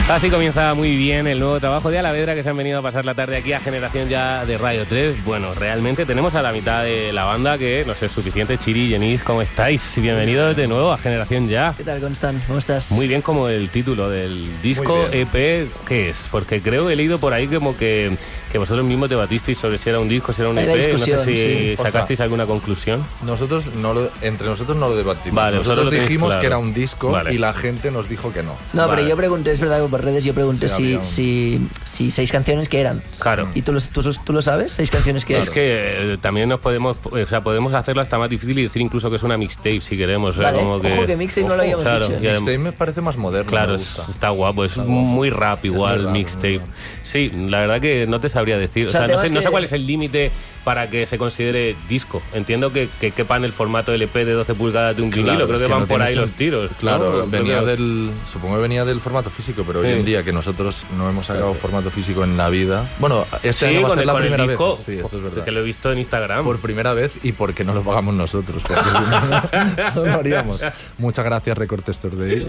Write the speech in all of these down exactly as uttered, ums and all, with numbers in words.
Así comienza muy bien el nuevo trabajo de Alavedra, que se han venido a pasar la tarde aquí a Generación Ya de Radio tres. Bueno, realmente tenemos a la mitad de la banda que no sé, es suficiente. Chiri, Genís, ¿cómo estáis? Bienvenidos de nuevo a Generación Ya. ¿Qué tal, Constant? ¿Cómo estás? Muy bien, como el título del disco E P, ¿qué es? Porque creo que he leído por ahí como que, que vosotros mismos debatisteis sobre si era un disco, si era un Hay E P. No sé si sí. sacasteis o sea, alguna conclusión. Nosotros no lo, entre nosotros no lo debatimos. Vale, nosotros dijimos claro. que era un disco, vale. y la gente nos dijo que no. No, Vale. pero yo pregunté, es verdad que por redes yo pregunté Sí, si, había un- si, si seis canciones que eran. Claro. ¿Y tú lo, tú, tú lo sabes? ¿Seis canciones que Es eran? que eh, también nos podemos, o sea, podemos hacerlo hasta más difícil y decir incluso que es una mixtape si queremos. O sea, Vale, como que, ojo que mixtape no lo habíamos claro, dicho. y adem- Mixtape me parece más moderno. Claro, me es- gusta. está guapo, es Está guapo. muy rap igual, muy rap, mixtape. muy rap. Sí, la verdad que no te sabría decir. O O sea, sea, no temas sé, no sé que- cuál es el límite para que se considere disco. Entiendo que, que quepa en el formato L P de doce pulgadas de un Claro, vinilo. Creo es que que van no por tiene ahí sen- los tiros. Claro, ¿no? venía Creo que- del, supongo que venía del formato físico, pero hoy Sí. en día que nosotros no hemos sacado Claro. formato físico en la vida. Bueno, este Sí, año va a con ser el, la con el primera disco, vez. Sí, esto es verdad. que lo he visto en Instagram. Por primera vez y porque no lo pagamos nosotros. Porque si no, no lo haríamos. Muchas gracias, Recortes Today.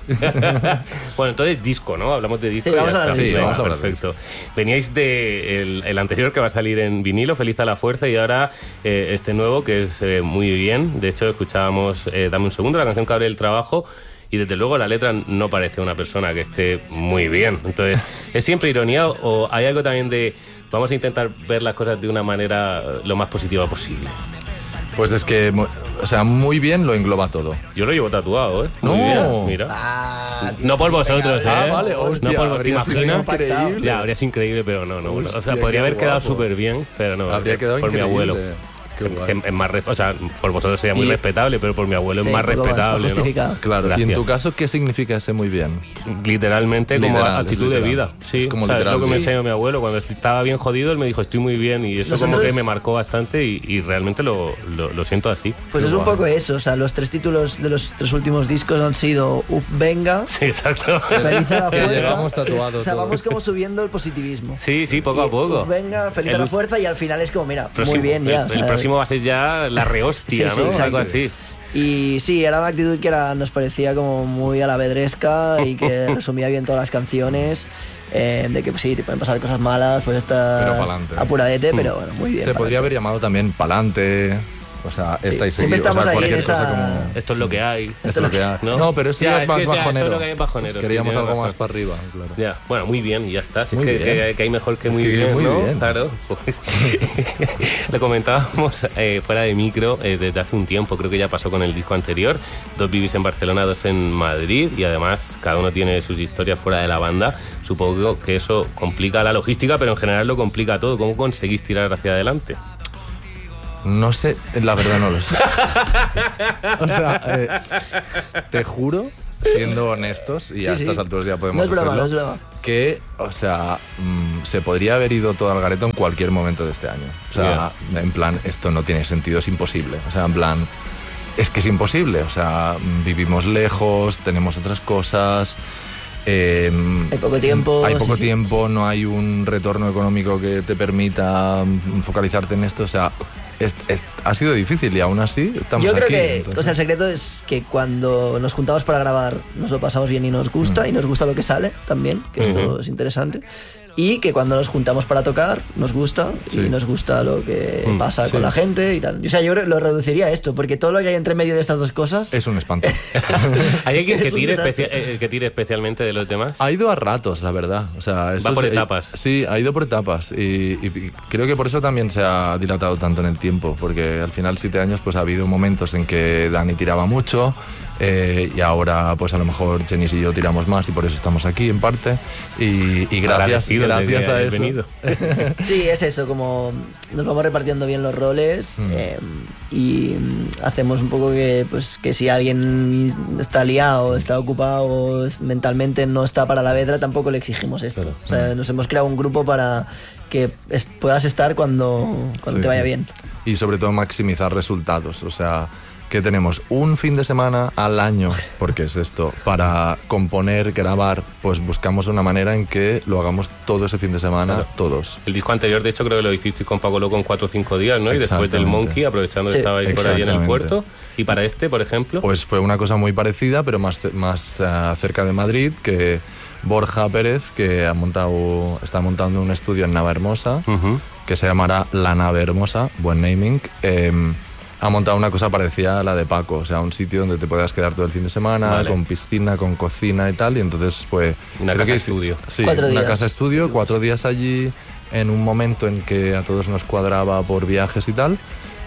Bueno, entonces disco, ¿no? Hablamos de disco. Sí, y ya vamos a hablar está. de disco. Venga, vamos a hablar de perfecto. Veníais de el, el anterior que va a salir en vinilo, Feliz a la Fuerza, y ahora eh, este nuevo que es eh, muy bien. De hecho, escuchábamos eh, Dame un segundo, la canción que abre el trabajo. Y desde luego la letra no parece una persona que esté muy bien. Entonces, ¿es siempre ironía o hay algo también de vamos a intentar ver las cosas de una manera eh, lo más positiva posible? Pues es que, mu- o sea, muy bien lo engloba todo. Yo lo llevo tatuado, ¿eh? No. Muy bien, mira. Ah, tío, No por vosotros, ¿eh? Ah, vale, hostia, no por vos, ¿te habría sido imaginas? increíble. Ya, habría sido increíble, pero no, no. Hostia, o sea, podría qué haber quedado guapo. súper bien, pero no. Habría quedado por increíble. mi abuelo. Qué Que, guay. que es más, re- o sea, por vosotros sería muy Y- respetable, pero por mi abuelo sí, es más un poco más, respetable, más ¿no? justificado. Claro, y en Gracias. tu caso, ¿qué significa ese muy bien? Literalmente como Literal, es actitud de literal. vida. Sí, Es como o sea, literal, es lo que me sí. enseñó mi abuelo. Cuando estaba bien jodido, él me dijo, estoy muy bien, y eso Nosotros- como que me marcó bastante y, y realmente lo, lo, lo siento así. Pues Qué es un guay. poco eso, o sea, los tres títulos de los tres últimos discos han sido Uf, venga, Sí, exacto. Feliz a la Que Fuerza. llevamos tatuado O sea, todo. vamos como subiendo el positivismo. Sí, sí, poco a Y, poco. Uf, venga, Feliz a El- la Fuerza, y al final es como, mira, Próximo- muy bien ya. El, o sea, el próximo va a ser ya la rehostia, Sí, sí, ¿no? exacto. Algo así. Y sí, era una actitud que era, nos parecía como muy alavedresca y que resumía bien todas las canciones. eh, de que pues, sí, te pueden pasar cosas malas, pues está Pero pa'lante. apuradete, pero bueno, muy bien. Se pa'lante. podría haber llamado también Pa'lante. O sea, Sí, esta y siempre seguido. O sea, estamos ahí en cualquier esta- cosa como... Esto es lo que hay. Esto es lo que hay. ¿no? No, pero eso Ya, ya es es más que, o sea, bajonero. esto es lo que hay bajonero, sí, Queríamos tienes algo razón. más para arriba, claro. Ya, bueno, muy bien, y ya está. Si Muy es que, bien. que- que hay mejor que Es muy que bien, muy ¿no? bien. Claro. Lo comentábamos eh, fuera de micro eh, desde hace un tiempo, creo que ya pasó con el disco anterior. Dos vivís en Barcelona, dos en Madrid, y además cada uno tiene sus historias fuera de la banda. Supongo que eso complica la logística, pero en general lo complica todo. ¿Cómo conseguís tirar hacia adelante? No sé, la verdad no lo sé. O sea, eh, te juro, siendo honestos, y a Sí, estas sí. alturas ya No podemos es broma, hacerlo, no es broma. que, o sea, mm, se podría haber ido todo al gareto en cualquier momento de este año. O sea, en plan, esto no tiene sentido, es imposible. O sea, en plan, es que es imposible. O sea, mm, vivimos lejos, tenemos otras cosas. eh, Hay poco tiempo, Hay sí, poco sí. tiempo, no hay un retorno económico que te permita mm, focalizarte en esto. O sea, es- es- ha sido difícil y aún así estamos Yo creo aquí. que, entonces- o sea, el secreto es que cuando nos juntamos para grabar nos lo pasamos bien y nos gusta, Mm. y nos gusta lo que sale también, que esto Ujú. es interesante. Y que cuando nos juntamos para tocar nos gusta, Sí. y nos gusta lo que Mm, pasa sí. con la gente y tal. O sea, yo creo que lo reduciría a esto, porque todo lo que hay entre medio de estas dos cosas... Es un espanto. ¿Hay alguien que Es un tire, desastre. especia- eh, que tire especialmente de los demás? Ha ido a ratos, la verdad. O sea, eso Va por es- etapas. Sí, ha ido por etapas. Y, y creo que por eso también se ha dilatado tanto en el tiempo. Porque al final, siete años, pues ha habido momentos en que Dani tiraba mucho. eh, y ahora, pues a lo mejor Chenis y yo tiramos más, y por eso estamos aquí, en parte. Y, y gracias, Agradecido de gracias que a hayáis eso. venido. Sí, es eso, como nos vamos repartiendo bien los roles, Mm. eh, y mm, hacemos un poco que, pues, que si alguien está liado, está ocupado, es- mentalmente no está para la vedra, tampoco le exigimos esto. Claro. O sea, nos hemos creado un grupo para que es- puedas estar cuando, cuando Sí. te vaya bien. Y sobre todo maximizar resultados. O sea, que tenemos un fin de semana al año, porque es esto, para componer, grabar, pues buscamos una manera en que lo hagamos todo ese fin de semana, Claro. todos. El disco anterior, de hecho, creo que lo hicisteis con Paco Loco en cuatro o cinco días, ¿no? Y después del Exactamente. Monkey, aprovechando que Sí. estabais por allí en el Exactamente. puerto. Y para este, por ejemplo... Pues fue una cosa muy parecida, pero más, más eh, cerca de Madrid, que Borja Pérez, que ha montado, está montando un estudio en Navahermosa, uh-huh. que se llamará La Navahermosa, buen naming. Eh, ha montado una cosa parecida a la de Paco, o sea, un sitio donde te puedas quedar todo el fin de semana, vale. con piscina, con cocina y tal, y entonces fue... Una casa que, estudio. Sí, cuatro una días. casa estudio, cuatro días allí, en un momento en que a todos nos cuadraba por viajes y tal,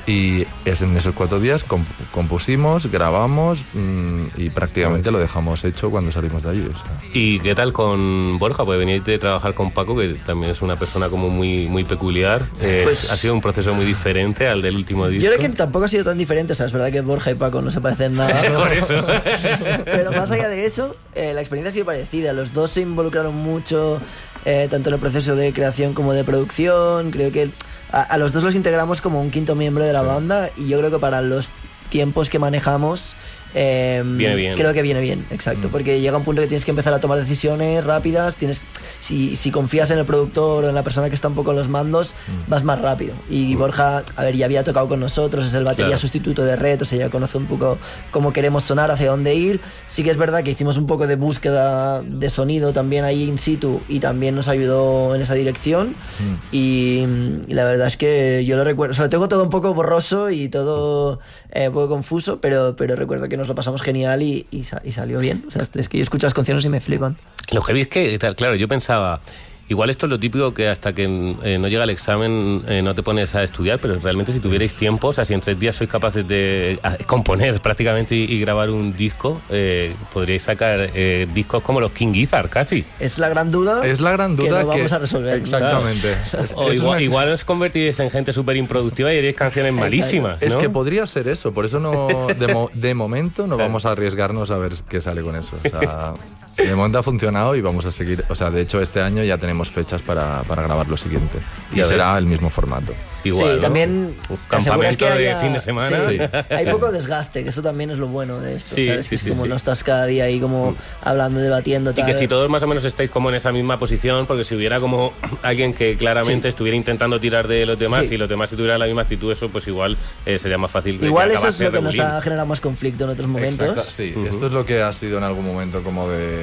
y es en esos cuatro días comp- compusimos, grabamos mmm, y prácticamente lo dejamos hecho cuando salimos de allí. O sea. ¿Y qué tal con Borja? Pues venir de trabajar con Paco, que también es una persona como muy, muy peculiar. Eh, pues, ha sido un proceso muy diferente al del último disco. Yo creo que tampoco ha sido tan diferente. O sea, es verdad que Borja y Paco no se parecen nada. Por eso. Pero más allá de eso, eh, la experiencia ha sido parecida. Los dos se involucraron mucho, eh, tanto en el proceso de creación como de producción. Creo que a, a los dos los integramos como un quinto miembro de la sí. banda, y yo creo que para los tiempos que manejamos eh, viene bien. Creo que viene bien, exacto, mm. porque llega un punto que tienes que empezar a tomar decisiones rápidas, tienes si, si confías en el productor o en la persona que está un poco en los mandos, mm. vas más rápido. Y mm. Borja, a ver, ya había tocado con nosotros, es el batería claro. sustituto de Red, o sea, ya conoce un poco cómo queremos sonar, hacia dónde ir. Sí que es verdad que hicimos un poco de búsqueda de sonido también ahí in situ, y también nos ayudó en esa dirección. Mm. Y, y la verdad es que yo lo recuerdo, o sea, lo tengo todo un poco borroso y todo eh, un poco confuso, pero, pero recuerdo que nos lo pasamos genial y, y, y salió bien. O sea, es que yo escucho las canciones y me flipan. Lo heavy es que, claro, yo pensaba, igual esto es lo típico que hasta que eh, no llega el examen eh, no te pones a estudiar, pero realmente si tuvierais tiempo, o sea, si en tres días sois capaces de a, componer prácticamente y, y grabar un disco, eh, podríais sacar eh, discos como los King Gizzard, casi. Es la gran duda. Es la gran duda que, que no vamos a resolver. Exactamente. Claro. Es, o igual, una... igual os convertiréis en gente súper improductiva y haréis canciones malísimas, ¿no? Es que podría ser eso, por eso no de, mo- de momento no vamos a arriesgarnos a ver qué sale con eso. O sea, de momento ha funcionado y vamos a seguir. O sea, de hecho este año ya tenemos fechas para, para grabar lo siguiente. Y ya será ves. el mismo formato. Igual, sí, ¿no? También campamento que haya... de fin de semana. Sí, sí. Hay poco desgaste, que eso también es lo bueno de esto, sí, ¿sabes? Sí, que es sí, como sí. no estás cada día ahí como hablando, debatiendo, tal. Y que si todos más o menos estáis como en esa misma posición, porque si hubiera como alguien que claramente sí. estuviera intentando tirar de los demás sí. y los demás si tuvieran la misma actitud, eso pues igual eh, sería más fácil. De igual que eso es lo que regulín. nos ha generado más conflicto en otros momentos. Exacto. Sí, uh-huh. Esto es lo que ha sido en algún momento como de...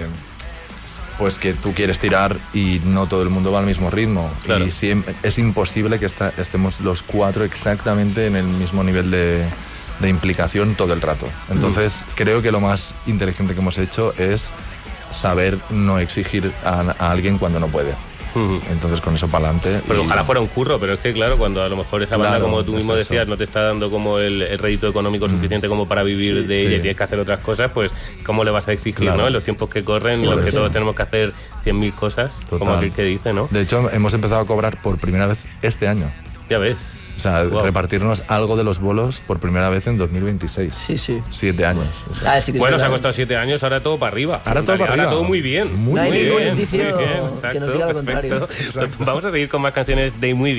pues que tú quieres tirar y no todo el mundo va al mismo ritmo. Claro. Y siempre, es imposible que está, estemos los cuatro exactamente en el mismo nivel de, de implicación todo el rato. Entonces, mm. creo que lo más inteligente que hemos hecho es saber no exigir a, a alguien cuando no puede. Entonces con eso para adelante. Pero y... ojalá fuera un curro, pero es que claro, cuando a lo mejor esa banda, claro, como tú mismo decías, eso. no te está dando como el, el rédito económico mm. suficiente como para vivir sí, de ella sí. y tienes que hacer otras cosas, pues ¿cómo le vas a exigir, claro. ¿no? En los tiempos que corren, en los que todos tenemos que hacer cien mil cosas, total. Como aquel que dice, ¿no? De hecho, hemos empezado a cobrar por primera vez este año. Ya ves. O sea, wow. repartirnos algo de los bolos por primera vez en dos mil veintiséis. Sí, sí. Siete años. O sea. Ah, sí que bueno, se ha costado siete años, ahora todo para arriba. Ahora todo para arriba. Ahora todo muy bien. Muy no hay muy ningún bien, indicio muy bien, exacto, que nos diga lo perfecto. contrario. Vamos a seguir con más canciones de muy bien.